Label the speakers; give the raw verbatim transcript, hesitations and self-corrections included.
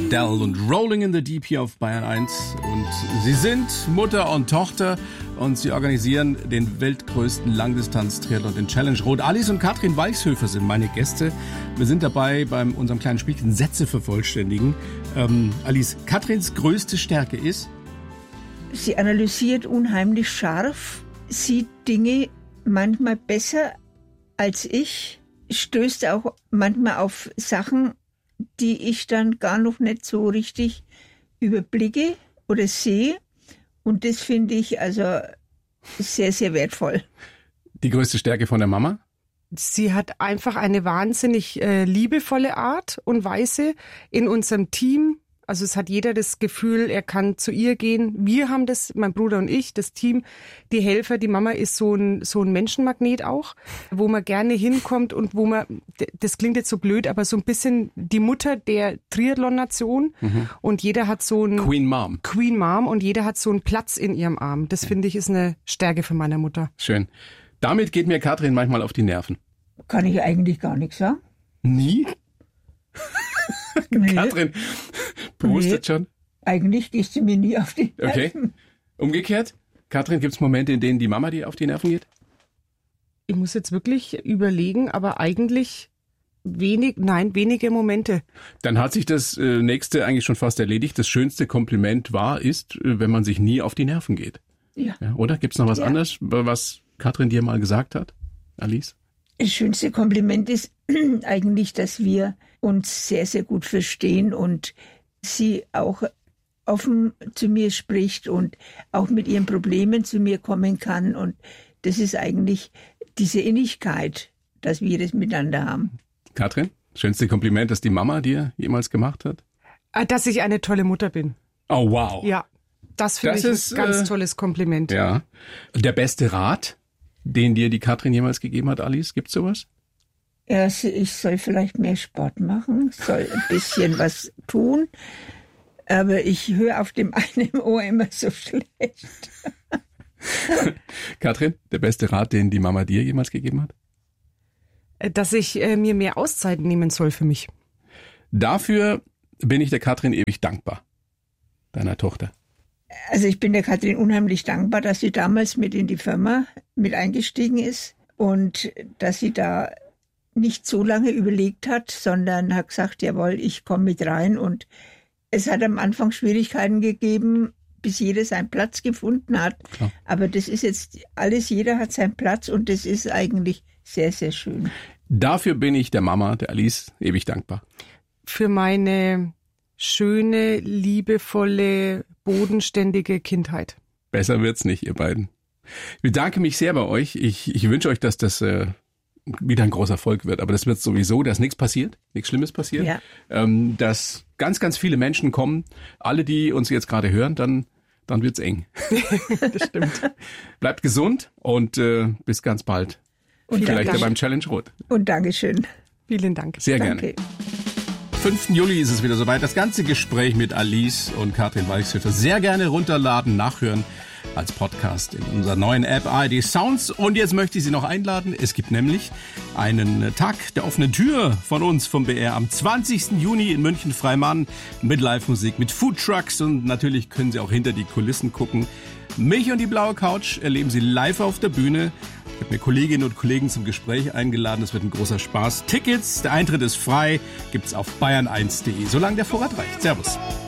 Speaker 1: Adele und Rolling in the Deep hier auf Bayern eins. Und sie sind Mutter und Tochter und sie organisieren den weltgrößten Langdistanz-Triathlon, den Challenge Rot. Alice und Katrin Walchshöfer sind meine Gäste. Wir sind dabei, bei unserem kleinen Spielchen Sätze vervollständigen. Ähm, Alice, Katrins größte Stärke ist?
Speaker 2: Sie analysiert unheimlich scharf, sieht Dinge manchmal besser als ich, stößt auch manchmal auf Sachen, die ich dann gar noch nicht so richtig überblicke oder sehe. Und das finde ich also sehr, sehr wertvoll.
Speaker 1: Die größte Stärke von der Mama?
Speaker 3: Sie hat einfach eine wahnsinnig äh, liebevolle Art und Weise in unserem Team. Also es hat jeder das Gefühl, er kann zu ihr gehen. Wir haben das, mein Bruder und ich, das Team, die Helfer. Die Mama ist so ein, so ein Menschenmagnet auch, wo man gerne hinkommt und wo man, das klingt jetzt so blöd, aber so ein bisschen die Mutter der Triathlon-Nation. Mhm. Und jeder hat so ein...
Speaker 1: Queen Mom.
Speaker 3: Queen Mom und jeder hat so einen Platz in ihrem Arm. Das finde ich ist eine Stärke von meiner Mutter.
Speaker 1: Schön. Damit geht mir Katrin manchmal auf die Nerven.
Speaker 2: Kann ich eigentlich gar nichts sagen.
Speaker 1: Nie?
Speaker 2: Nee.
Speaker 1: Katrin postet nee. schon.
Speaker 2: Eigentlich gehst du mir nie auf die Nerven.
Speaker 1: Okay. Umgekehrt? Katrin, gibt es Momente, in denen die Mama dir auf die Nerven geht?
Speaker 3: Ich muss jetzt wirklich überlegen, aber eigentlich wenig, nein, wenige Momente.
Speaker 1: Dann hat sich das äh, nächste eigentlich schon fast erledigt. Das schönste Kompliment war, ist, äh, wenn man sich nie auf die Nerven geht.
Speaker 2: Ja.
Speaker 1: Ja, oder? Gibt es noch was ja. anderes, was Katrin dir mal gesagt hat, Alice?
Speaker 2: Das schönste Kompliment ist eigentlich, dass wir uns sehr, sehr gut verstehen und sie auch offen zu mir spricht und auch mit ihren Problemen zu mir kommen kann. Und das ist eigentlich diese Innigkeit, dass wir das miteinander haben.
Speaker 1: Katrin, schönste Kompliment, das die Mama dir jemals gemacht hat?
Speaker 3: Dass ich eine tolle Mutter bin.
Speaker 1: Oh, wow.
Speaker 3: Ja, das finde ich
Speaker 1: ist,
Speaker 3: ein ganz
Speaker 1: äh,
Speaker 3: tolles Kompliment.
Speaker 1: Ja. Der beste Rat, den dir die Katrin jemals gegeben hat, Alice, gibt's sowas?
Speaker 2: Also ich soll vielleicht mehr Sport machen, soll ein bisschen was tun, aber ich höre auf dem einen Ohr immer so schlecht.
Speaker 1: Katrin, der beste Rat, den die Mama dir jemals gegeben hat?
Speaker 3: Dass ich äh, mir mehr Auszeiten nehmen soll für mich.
Speaker 1: Dafür bin ich der Katrin ewig dankbar, deiner Tochter.
Speaker 2: Also ich bin der Katrin unheimlich dankbar, dass sie damals mit in die Firma mit eingestiegen ist und dass sie da nicht so lange überlegt hat, sondern hat gesagt, jawohl, ich komme mit rein. Und es hat am Anfang Schwierigkeiten gegeben, bis jeder seinen Platz gefunden hat. Klar. Aber das ist jetzt alles, jeder hat seinen Platz und das ist eigentlich sehr, sehr schön.
Speaker 1: Dafür bin ich der Mama, der Alice, ewig dankbar.
Speaker 3: Für meine schöne, liebevolle, bodenständige Kindheit.
Speaker 1: Besser wird's nicht, ihr beiden. Ich bedanke mich sehr bei euch. Ich, ich wünsche euch, dass das äh, wieder ein großer Erfolg wird. Aber das wird sowieso, dass nichts passiert, nichts Schlimmes passiert. Ja. Ähm, dass ganz, ganz viele Menschen kommen. Alle, die uns jetzt gerade hören, dann, dann wird's eng.
Speaker 3: Das stimmt.
Speaker 1: Bleibt gesund und äh, bis ganz bald. Und vielleicht ja beim Challenge Rot.
Speaker 2: Und Dankeschön.
Speaker 3: Vielen Dank.
Speaker 1: Sehr
Speaker 2: Danke.
Speaker 1: gerne. fünften Juli ist es wieder soweit. Das ganze Gespräch mit Alice und Katrin Walchshöfer sehr gerne runterladen, nachhören als Podcast in unserer neuen App A R D Sounds. Und jetzt möchte ich Sie noch einladen. Es gibt nämlich einen Tag der offenen Tür von uns vom B R am zwanzigsten Juni in München-Freimann mit Live-Musik, mit Foodtrucks und natürlich können Sie auch hinter die Kulissen gucken. Mich und die blaue Couch erleben Sie live auf der Bühne. Ich habe mir Kolleginnen und Kollegen zum Gespräch eingeladen. Das wird ein großer Spaß. Tickets, der Eintritt ist frei, gibt's auf bayern eins punkt de, solange der Vorrat reicht. Servus.